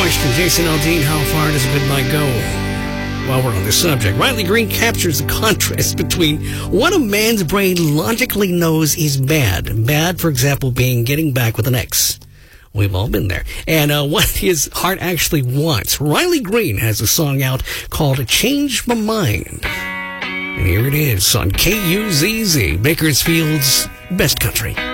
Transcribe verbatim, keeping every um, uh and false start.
question. Jason Aldean, how far does a goodbye go? While we're on the subject, Riley Green captures the contrast between what a man's brain logically knows is bad. Bad, for example, being getting back with an ex. We've all been there. And uh, what his heart actually wants. Riley Green has a song out called Change My Mind. And here it is on K U Z Z, Bakersfield's Best Country.